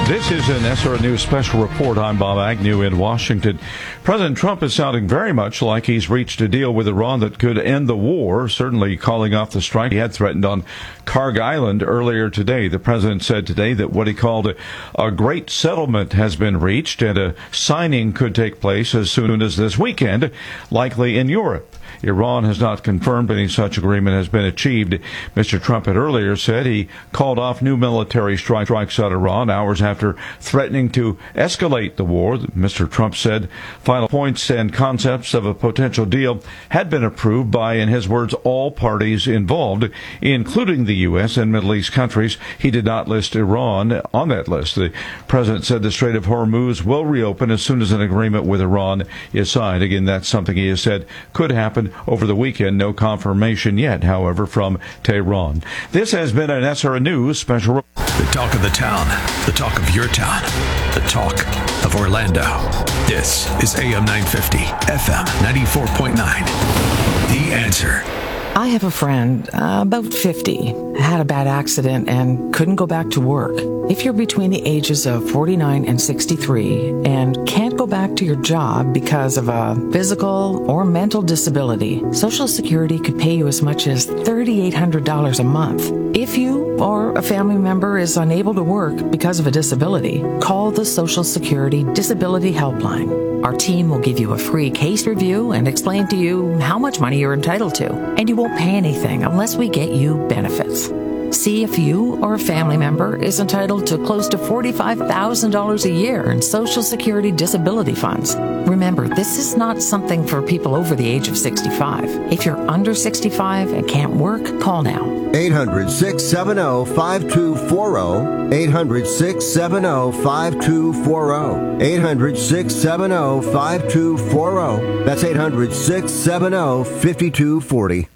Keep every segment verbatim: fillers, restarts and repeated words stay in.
This is an S R N News special report. I'm Bob Agnew in Washington. President Trump is sounding very much like he's reached a deal with Iran that could end the war, certainly calling off the strike he had threatened on Karg Island earlier today. The president said today that what he called a, a great settlement has been reached and a signing could take place as soon as this weekend, likely in Europe. Iran has not confirmed any such agreement has been achieved. Mister Trump had earlier said he called off new military strike, strikes on Iran hours after threatening to escalate the war. Mister Trump said final points and concepts of a potential deal had been approved by, in his words, all parties involved, including the U S and Middle East countries. He did not list Iran on that list. The president said the Strait of Hormuz will reopen as soon as an agreement with Iran is signed. Again, that's something he has said could happen over the weekend. No confirmation yet, however, from Tehran. This has been an S R N News special report. The talk of the town, the talk of your town, the talk of Orlando. This is A M nine fifty, F M ninety-four point nine. The Answer. I have a friend, uh, about fifty, had a bad accident and couldn't go back to work. If you're between the ages of forty-nine and sixty-three and can't go back to your job because of a physical or mental disability, Social Security could pay you as much as three thousand eight hundred dollars a month. If you or a family member is unable to work because of a disability, call the Social Security Disability Helpline. Our team will give you a free case review and explain to you how much money you're entitled to, and you won't pay anything unless we get you benefits. See if you or a family member is entitled to close to forty-five thousand dollars a year in Social Security disability funds. Remember, this is not something for people over the age of sixty-five. If you're under sixty-five and can't work, call now. eight hundred, six seven zero, five two four zero. eight hundred, six seven zero, five two four zero. eight hundred, six seven zero, five two four zero. That's eight hundred, six seven zero, five two four zero.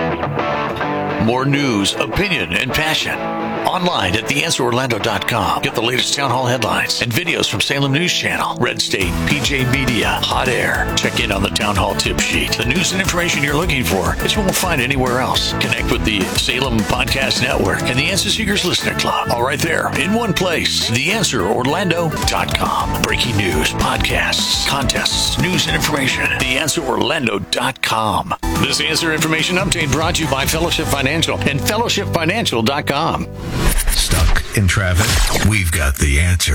More news, opinion, and passion. Online at the answer orlando dot com. Get the latest town hall headlines and videos from Salem News Channel, Red State, P J Media, Hot Air. Check in on the town hall tip sheet. The news and information you're looking for that you won't find anywhere else. Connect with the Salem Podcast Network and the Answer Seekers Listener Club. All right there in one place. the answer orlando dot com. Breaking news, podcasts, contests, news and information. the answer orlando dot com. This Answer Information Update brought to you by Fellowship Financial and fellowship financial dot com. Stuck in traffic? We've got the answer.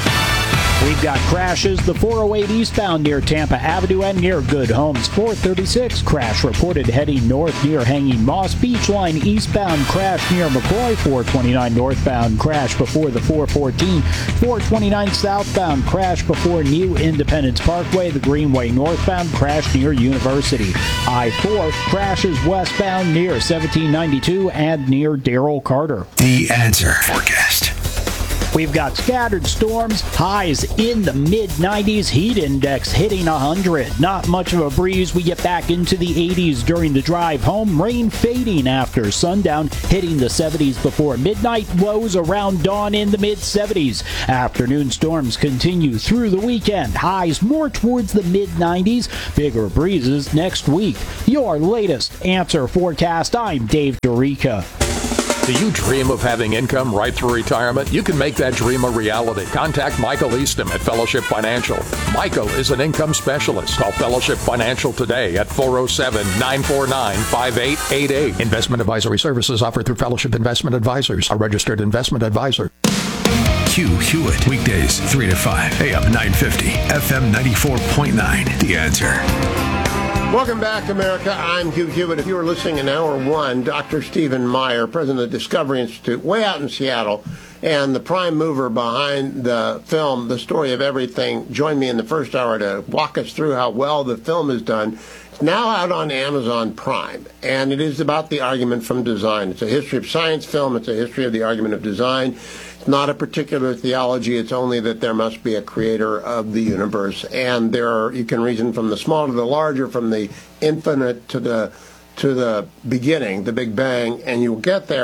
We've got crashes, the four oh eight eastbound near Tampa Avenue and near Good Homes. four thirty-six, crash reported heading north near Hanging Moss. Beach Line eastbound crash near McCoy. four twenty-nine northbound crash before the four fourteen. four twenty-nine southbound crash before New Independence Parkway. The Greenway northbound crash near University. I four crashes westbound near seventeen ninety-two and near Darrell Carter. The Answer forecast. We've got scattered storms, highs in the mid nineties, heat index hitting one hundred. Not much of a breeze. We get back into the eighties during the drive home. Rain fading after sundown, hitting the seventies before midnight. Lows around dawn in the mid seventies. Afternoon storms continue through the weekend. Highs more towards the mid nineties. Bigger breezes next week. Your latest Answer forecast. I'm Dave Dorica. Do you dream of having income right through retirement? You can make that dream a reality. Contact Michael Easton at Fellowship Financial. Michael is an income specialist. Call Fellowship Financial today at four oh seven, nine four nine, five eight eight eight. Investment advisory services offered through Fellowship Investment Advisors, a registered investment advisor. Hugh Hewitt, weekdays three to five, A M nine fifty, F M ninety-four point nine. The Answer. Welcome back, America. I'm Hugh Hewitt. If you were listening in hour one, Doctor Stephen Meyer, president of the Discovery Institute, way out in Seattle, and the prime mover behind the film, The Story of Everything, joined me in the first hour to walk us through how well the film is done. It's now out on Amazon Prime, and it is about the argument from design. It's a history of science film. It's a history of the argument of design. It's not a particular theology. It's only that there must be a creator of the universe, and there are, you can reason from the small to the larger, from the infinite to the to the beginning, the Big Bang, and you'll get there.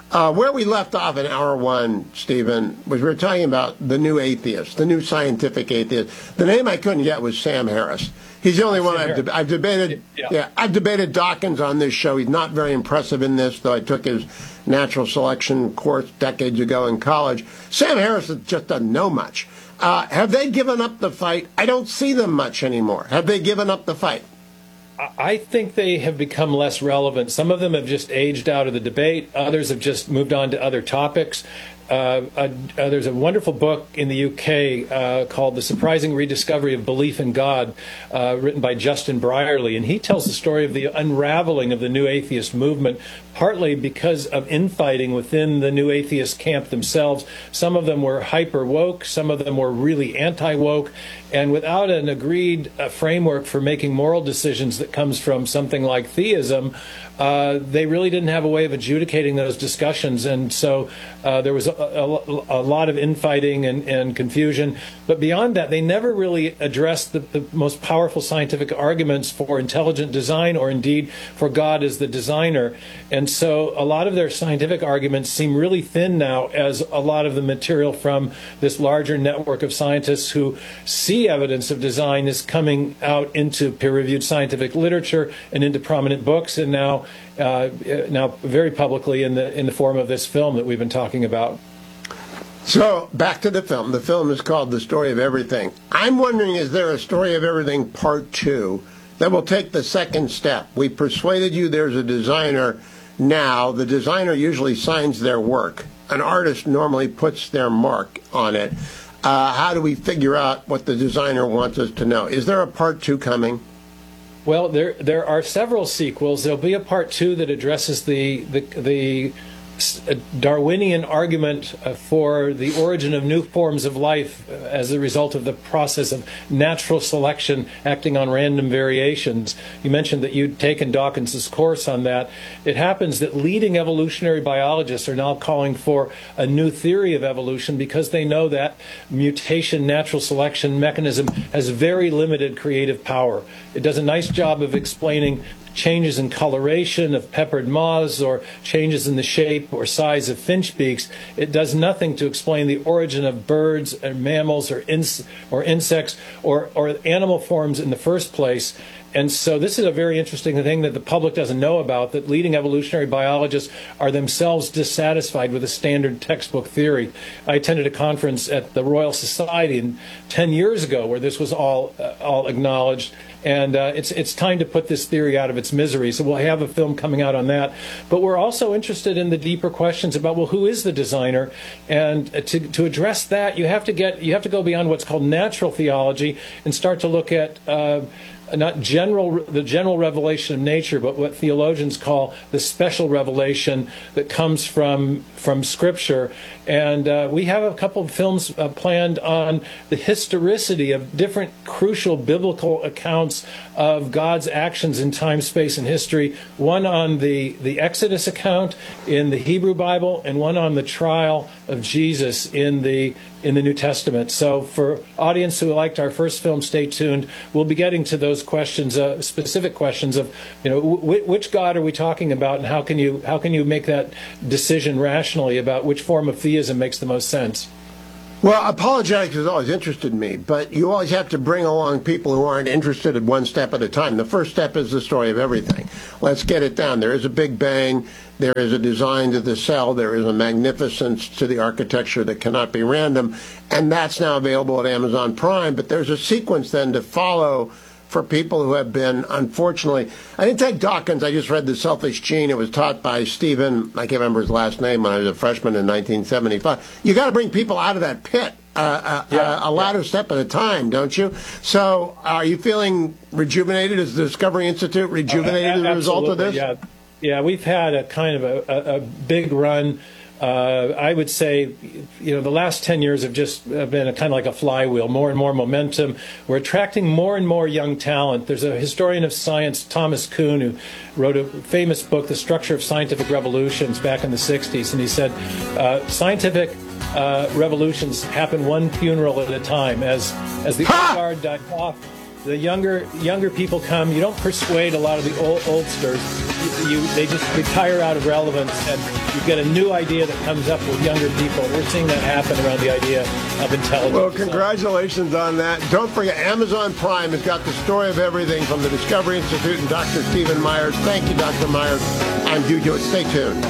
Uh, where we left off in hour one, Stephen, was we were talking about the new atheist, the new scientific atheist. The name I couldn't get was Sam Harris. He's the only Sam one I've, de- I've debated. Yeah. yeah, I've debated Dawkins on this show. He's not very impressive in this, though I took his natural selection course decades ago in college. Sam Harris just doesn't know much. Uh, have they given up the fight? I don't see them much anymore. Have they given up the fight? I think they have become less relevant. Some of them have just aged out of the debate. Others have just moved on to other topics. Uh, uh, uh, there's a wonderful book in the U K uh, called The Surprising Rediscovery of Belief in God, uh, written by Justin Brierley, and he tells the story of the unraveling of the New Atheist movement, partly because of infighting within the New Atheist camp themselves. Some of them were hyper-woke, some of them were really anti-woke, and without an agreed uh, framework for making moral decisions that comes from something like theism, uh, they really didn't have a way of adjudicating those discussions, and so uh, there was a, a, a lot of infighting and, and confusion. But beyond that, they never really addressed the, the most powerful scientific arguments for intelligent design, or indeed for God as the designer. And so a lot of their scientific arguments seem really thin now, as a lot of the material from this larger network of scientists who see evidence of design is coming out into peer-reviewed scientific literature and into prominent books, and now uh, now very publicly in the in the form of this film that we've been talking about. So, back to the film. The film is called The Story of Everything. I'm wondering, is there a Story of Everything Part two that will take the second step? We persuaded you there's a designer. Now, the designer usually signs their work. An artist normally puts their mark on it. Uh, how do we figure out what the designer wants us to know? Is there a part two coming? Well, there there are several sequels. There'll be a part two that addresses the the, the Darwinian argument for the origin of new forms of life as a result of the process of natural selection acting on random variations. You mentioned that you'd taken Dawkins's course on that. It happens that leading evolutionary biologists are now calling for a new theory of evolution because they know that mutation, natural selection mechanism has very limited creative power. It does a nice job of explaining changes in coloration of peppered moths or changes in the shape or size of finch beaks. It does nothing to explain the origin of birds or mammals or, ins- or insects or, or animal forms in the first place. And so this is a very interesting thing that the public doesn't know about, that leading evolutionary biologists are themselves dissatisfied with a standard textbook theory. I attended a conference at the Royal Society ten years ago where this was all uh, all acknowledged. And uh, it's it's time to put this theory out of its misery. So we'll have a film coming out on that. But we're also interested in the deeper questions about, well, who is the designer? And to to address that, you have to get you have to go beyond what's called natural theology and start to look at uh, not general the general revelation of nature, but what theologians call the special revelation that comes from from Scripture. And uh, we have a couple of films uh, planned on the historicity of different crucial biblical accounts of God's actions in time, space, and history. One on the, the Exodus account in the Hebrew Bible, and one on the trial of Jesus in the in the New Testament. So for audience who liked our first film, stay tuned. We'll be getting to those questions, uh, specific questions of, you know, w- which God are we talking about, and how can you how can you make that decision rationally about which form of theism makes the most sense? Well, apologetics has always interested me, but you always have to bring along people who aren't interested at one step at a time. The first step is the story of everything. Let's get it down. There is a Big Bang. There is a design to the cell. There is a magnificence to the architecture that cannot be random. And that's now available at Amazon Prime. But there's a sequence then to follow for people who have been, unfortunately, I didn't take Dawkins, I just read The Selfish Gene. It was taught by Stephen, I can't remember his last name, when I was a freshman in nineteen seventy-five. You got to bring people out of that pit, uh, uh, yeah, uh, a ladder yeah. step at a time, don't you? So are you feeling rejuvenated? Is the Discovery Institute rejuvenated uh, as a result of this? Yeah, yeah, we've had a kind of a, a, a big run. Uh, I would say, you know, the last ten years have just been a, kind of like a flywheel, more and more momentum. We're attracting more and more young talent. There's a historian of science, Thomas Kuhn, who wrote a famous book, The Structure of Scientific Revolutions, back in the sixties, and he said uh, scientific uh, revolutions happen one funeral at a time. As as the old guard dies off, the younger younger people come. You don't persuade a lot of the old oldsters. You, you they just retire out of relevance, and you get a new idea that comes up with younger people. We're seeing that happen around the idea of intelligence. Well, congratulations on that. Don't forget, Amazon Prime has got the story of everything from the Discovery Institute and Doctor Stephen Myers. Thank you, Doctor Myers. I'm Hugh Hewitt. Stay tuned.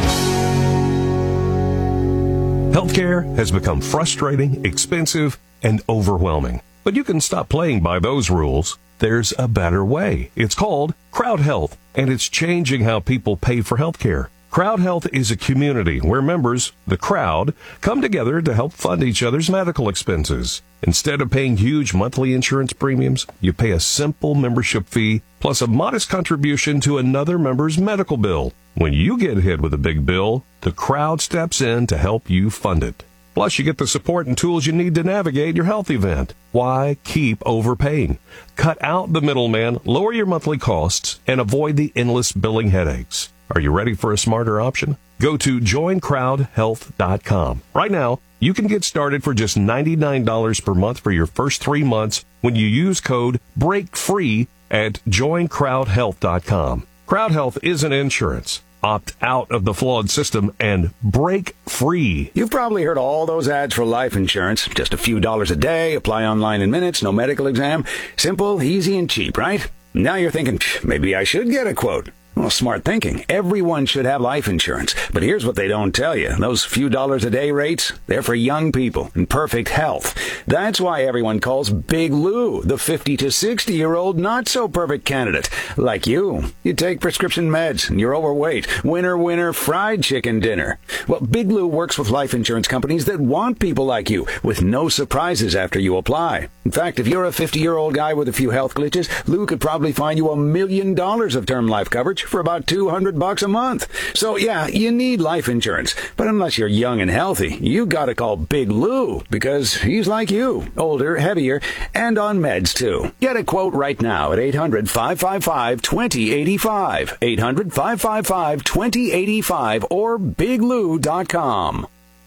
Healthcare has become frustrating, expensive, and overwhelming. But you can stop playing by those rules. There's a better way. It's called Crowd Health, and it's changing how people pay for healthcare. Crowd Health is a community where members, the crowd, come together to help fund each other's medical expenses. Instead of paying huge monthly insurance premiums, you pay a simple membership fee plus a modest contribution to another member's medical bill. When you get hit with a big bill, the crowd steps in to help you fund it. Plus, you get the support and tools you need to navigate your health event. Why keep overpaying? Cut out the middleman, lower your monthly costs, and avoid the endless billing headaches. Are you ready for a smarter option? Go to join crowd health dot com. Right now, you can get started for just ninety-nine dollars per month for your first three months when you use code BREAKFREE at join crowd health dot com. Crowd Health isn't insurance. Opt out of the flawed system and break free. You've probably heard all those ads for life insurance. Just a few dollars a day, apply online in minutes, no medical exam. Simple, easy, and cheap, right? Now you're thinking, maybe I should get a quote. Well, smart thinking. Everyone should have life insurance. But here's what they don't tell you. Those few dollars a day rates, they're for young people in perfect health. That's why everyone calls Big Lou the fifty to sixty-year-old not-so-perfect candidate. Like you. You take prescription meds and you're overweight. Winner, winner, fried chicken dinner. Well, Big Lou works with life insurance companies that want people like you with no surprises after you apply. In fact, if you're a fifty-year-old guy with a few health glitches, Lou could probably find you a million dollars of term life coverage for about two hundred bucks a month. So yeah, you need life insurance. But unless you're young and healthy, you gotta call Big Lou because he's like you, older, heavier, and on meds too. Get a quote right now at eight hundred, five five five, two zero eight five, eight hundred, five five five, two zero eight five, or big lou dot com.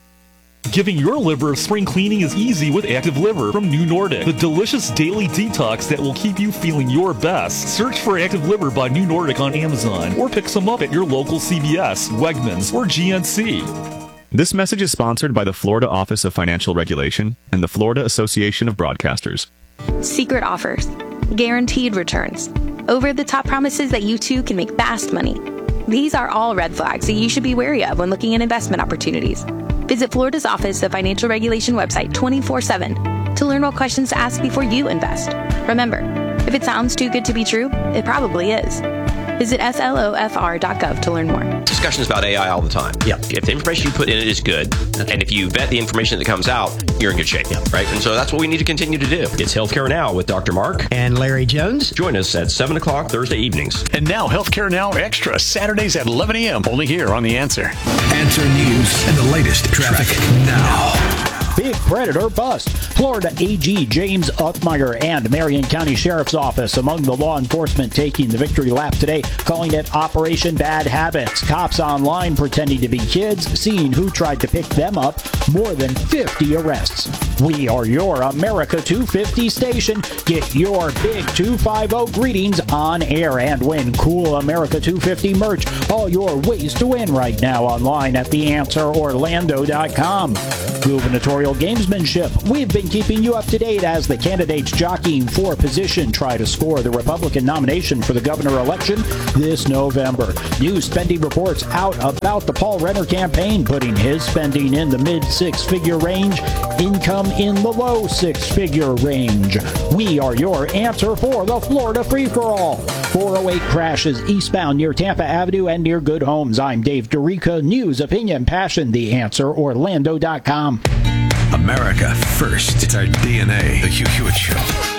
Giving your liver a spring cleaning is easy with Active Liver from New Nordic, the delicious daily detox that will keep you feeling your best. Search for Active Liver by New Nordic on Amazon or pick some up at your local C V S, Wegmans, or G N C. This message is sponsored by the Florida Office of Financial Regulation and the Florida Association of Broadcasters. Secret offers, guaranteed returns, over-the-top promises that you too can make fast money. These are all red flags that you should be wary of when looking at investment opportunities. Visit Florida's Office of Financial Regulation website twenty-four seven to learn what questions to ask before you invest. Remember, if it sounds too good to be true, it probably is. Visit S L O F R dot gov to learn more. Discussions about A I all the time. Yeah. If the information you put in it is good, and if you vet the information that comes out, you're in good shape. Yeah. Right? And so that's what we need to continue to do. It's Healthcare Now with Doctor Mark and Larry Jones. Join us at seven o'clock Thursday evenings. And now Healthcare Now Extra, Saturdays at eleven a.m. only here on The Answer. Answer News and the latest traffic now. Big predator bust. Florida A G James Uthmeyer and Marion County Sheriff's Office among the law enforcement taking the victory lap today, calling it Operation Bad Habits. Cops online pretending to be kids, seeing who tried to pick them up. More than fifty arrests. We are your America two fifty station. Get your big two fifty greetings on air and win cool America two fifty merch. All your ways to win right now online at the answer orlando dot com. Gubernatorial gamesmanship. We've been keeping you up to date as the candidates jockeying for position try to score the Republican nomination for the governor election this November. New spending reports out about the Paul Renner campaign, putting his spending in the mid six-figure range, income in the low six-figure range. We are your answer for the Florida free-for-all. four oh eight crashes eastbound near Tampa Avenue and near Good Homes. I'm Dave Dorica. News, opinion, passion. The Answer Orlando dot com. America first. It's our D N A. The Hugh Hewitt Show.